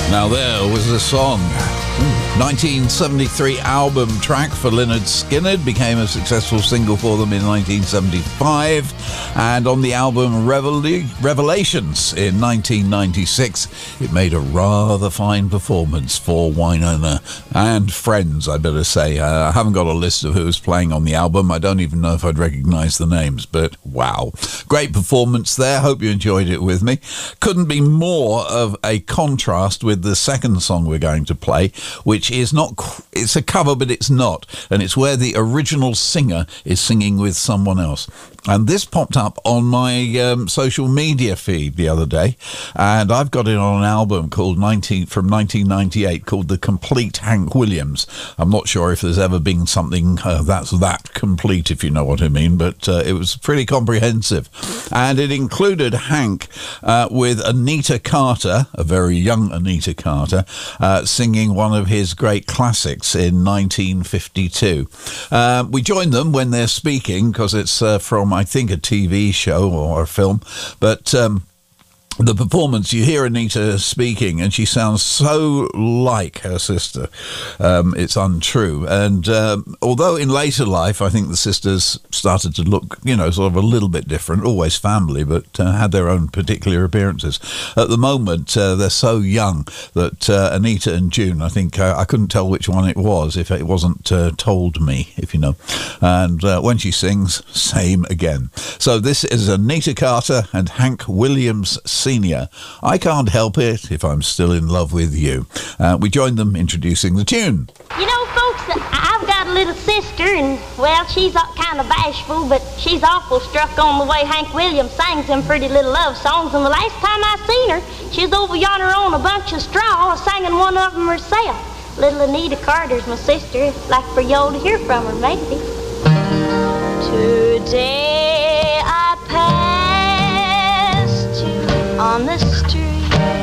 Now there was a song. 1973 album track for Lynyrd Skynyrd, became a successful single for them in 1975, and on the album Revelations in 1996 it made a rather fine performance for Wynonna and friends, I better say. I haven't got a list of who's playing on the album. I don't even know if I'd recognise the names, but wow, great performance there. Hope you enjoyed it with me. Couldn't be more of a contrast with the second song we're going to play, which is not, it's a cover, but it's not, and it's where the original singer is singing with someone else. And this popped up on my social media feed the other day, and I've got it on an album called from 1998 called The Complete Hank Williams. I'm not sure if there's ever been something that's that complete, if you know what I mean, but it was pretty comprehensive. And it included Hank with Anita Carter, a very young Anita Carter, singing one of his great classics in 1952. We joined them when they're speaking, because it's from, I think, a TV show or a film, but the performance, you hear Anita speaking and she sounds so like her sister. It's untrue. And although in later life I think the sisters started to look, sort of a little bit different, always family, but had their own particular appearances. At the moment, they're so young that Anita and June, I think, I couldn't tell which one it was if it wasn't told me, if you know. And when she sings, same again. So this is Anita Carter and Hank Williams Sr. I Can't Help It If I'm Still in Love with You. We joined them introducing the tune. You know, folks, I've got a little sister, and, well, she's kind of bashful, but she's awful struck on the way Hank Williams sings them pretty little love songs, and the last time I seen her, she was over yonder on a bunch of straw, singing one of them herself. Little Anita Carter's my sister. I'd like for y'all to hear from her, maybe. Today I passed you on the street.